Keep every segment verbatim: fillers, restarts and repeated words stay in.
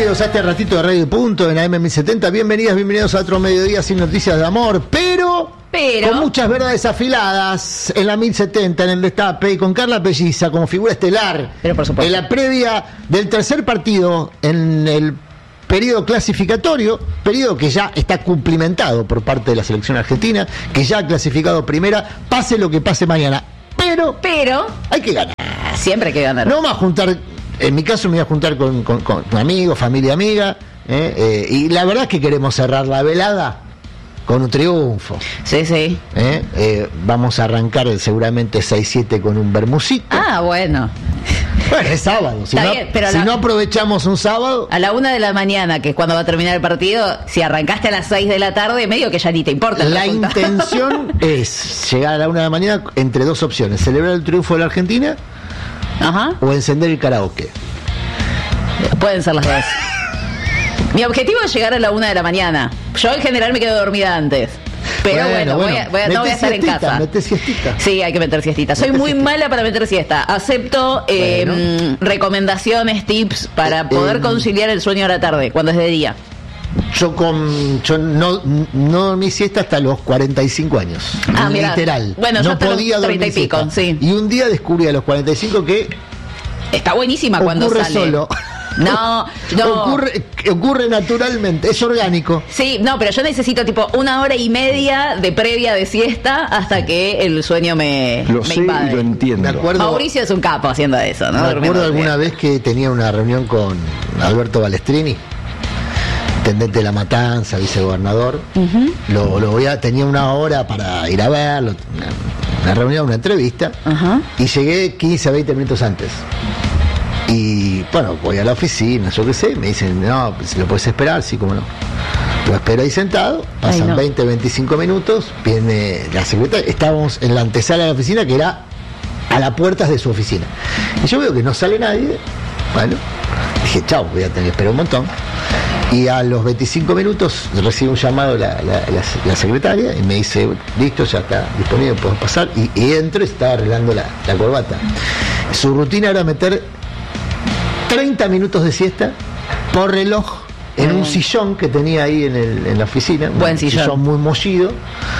Bienvenidos a este ratito de Radio Punto en A M mil setenta. Bienvenidas, bienvenidos a otro mediodía sin noticias de amor, pero, pero con muchas verdades afiladas en la mil setenta, en el Destape, y con Carla Pelliza como figura estelar. Pero por supuesto. En la previa del tercer partido en el periodo clasificatorio, periodo que ya está cumplimentado por parte de la selección argentina, que ya ha clasificado primera, pase lo que pase mañana. Pero, pero hay que ganar. Siempre hay que ganar. No vamos a juntar, en mi caso me voy a juntar con, con, con amigos, familia amiga, eh, eh, y la verdad es que queremos cerrar la velada con un triunfo. Sí, sí. Eh, eh, vamos a arrancar seguramente seis siete con un bermucito. Ah, bueno. Bueno, es sábado. Si, Está no, bien, pero si la... no aprovechamos un sábado. A la una de la mañana, que es cuando va a terminar el partido, si arrancaste a las seis de la tarde, medio que ya ni te importa. La intención es llegar a la una de la mañana entre dos opciones: celebrar el triunfo de la Argentina. Ajá. O encender el karaoke. Pueden ser las dos. Mi objetivo es llegar a la una de la mañana. Yo en general me quedo dormida antes. Pero bueno, bueno, bueno voy a, voy a, no voy a estar siestita, en casa. Meté siestita. Sí, hay que meter siestita. Soy Meté muy siestita. mala para meter siesta. Acepto eh, bueno. recomendaciones, tips para eh, poder eh, conciliar el sueño a la tarde, cuando es de día. Yo con yo no, no dormí siesta hasta los cuarenta y cinco años. Ah, mirá. Literal. Bueno, yo no podía los treinta y dormir pico, siesta. sí. Y un día descubrí a los cuarenta y cinco que está buenísima cuando ocurre sale. solo. No, no. Ocurre, ocurre naturalmente, es orgánico. Sí, no, pero yo necesito tipo una hora y media de previa de siesta hasta que el sueño me, lo me sé invade. y lo entiendo. Me acuerdo, Mauricio es un capo haciendo eso, ¿no? me Durmiendo acuerdo alguna bien. vez que tenía una reunión con Alberto Balestrini, intendente de La Matanza, vicegobernador. Uh-huh. Lo, lo voy a, tenía una hora para ir a verlo, una, una reunión, una entrevista, uh-huh. y llegué quince a veinte minutos antes. Y bueno, voy a la oficina, yo qué sé, me dicen, no, si lo puedes esperar, sí, como no. Lo espero ahí sentado, pasan Ay, no. veinte, veinticinco minutos, viene la secretaria, estábamos en la antesala de la oficina, que era a las puertas de su oficina. Y yo veo que no sale nadie, bueno, dije, chao, voy a tener que esperar un montón. Y a los veinticinco minutos recibe un llamado la, la, la, la secretaria y me dice, listo, ya está disponible, puedo pasar. Y, y entro y estaba arreglando la, la corbata. Su rutina era meter treinta minutos de siesta por reloj en un sillón que tenía ahí en, el, en la oficina. Buen un sillón. sillón muy mollido.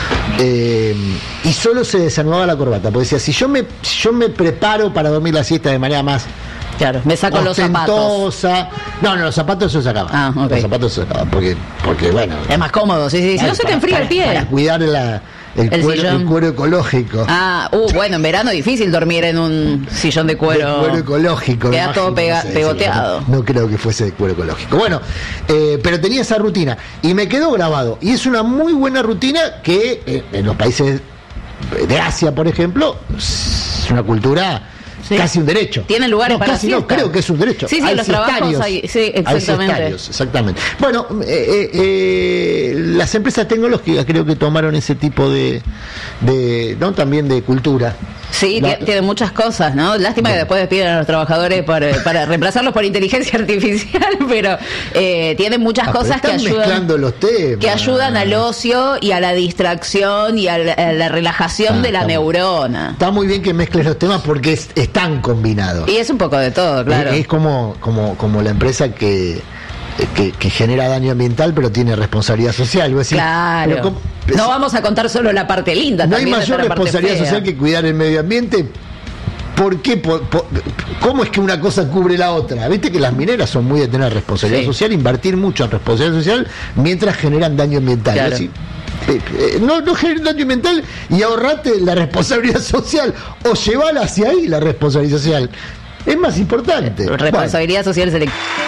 Eh, y solo se desanudaba la corbata. Porque decía, si yo me, si yo me preparo para dormir la siesta de manera más... Claro, me saco los zapatos. No, no, los zapatos se sacaban. Ah, okay. Los zapatos se sacaban porque, porque bueno... Es más cómodo, sí, sí. Si no se te enfría para, el pie. Para cuidar la... El, el, cuero, el cuero ecológico. Ah, uh, bueno, en verano es difícil dormir en un sillón de cuero. De cuero ecológico. Queda todo pega, pegoteado. No, no creo que fuese de cuero ecológico. Bueno, eh, pero tenía esa rutina y me quedó grabado. Y es una muy buena rutina que eh, en los países de Asia, por ejemplo, es una cultura... Sí. Casi un derecho. Tienen lugares no, para casi no, creo que es un derecho. Sí, sí, hay los trabajos hay, sí, exactamente. Hay exactamente. Bueno, eh, eh, las empresas tecnológicas creo que tomaron ese tipo de, de no, también de cultura. Sí, la, tiene muchas cosas, ¿no? Lástima bueno. que después despiden a los trabajadores para, para reemplazarlos por inteligencia artificial, pero eh, tienen muchas ah, cosas que ayudan, los temas. que ayudan al ocio y a la distracción y a la, a la relajación ah, de la neurona. Muy, está muy bien que mezcles los temas porque es, están combinados. Y es un poco de todo, claro. Es, es como, como, como la empresa que... Que, que genera daño ambiental pero tiene responsabilidad social. Decir, claro. Pero, ¿cómo? No vamos a contar solo la parte linda. No también hay mayor responsabilidad social que cuidar el medio ambiente. ¿Por qué? Por, por, ¿Cómo es que una cosa cubre la otra? Viste que las mineras son muy de tener responsabilidad sí. social, invertir mucho en responsabilidad social mientras generan daño ambiental. Claro. Así, eh, eh, no, no generen daño ambiental y ahorrate la responsabilidad social o llevala hacia ahí la responsabilidad social. Es más importante. Responsabilidad bueno. social selectiva.